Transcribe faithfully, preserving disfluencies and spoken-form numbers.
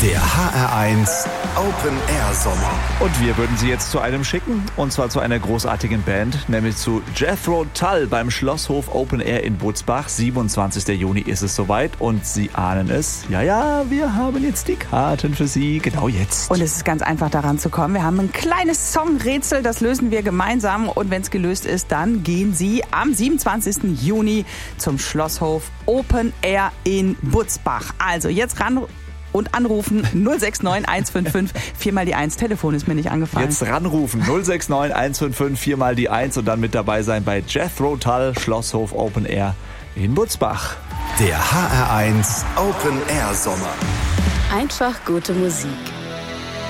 Der H R eins Open Air Sommer. Und wir würden Sie jetzt zu einem schicken, und zwar zu einer großartigen Band, nämlich zu Jethro Tull beim Schlosshof Open Air in Butzbach. siebenundzwanzigster Juni ist es soweit und Sie ahnen es. Ja, ja, wir haben jetzt die Karten für Sie, genau jetzt. Und es ist ganz einfach daran zu kommen. Wir haben ein kleines Songrätsel, das lösen wir gemeinsam. Und wenn es gelöst ist, dann gehen Sie am siebenundzwanzigsten Juni zum Schlosshof Open Air in Butzbach. Also jetzt ran und anrufen null sechs neun eins fünf fünf, viermal die eins. Telefon ist mir nicht angefallen. Jetzt ranrufen null sechs neun eins fünf fünf, viermal die eins und dann mit dabei sein bei Jethro Tull, Schlosshof Open Air in Butzbach. Der H R eins Open Air Sommer. Einfach gute Musik.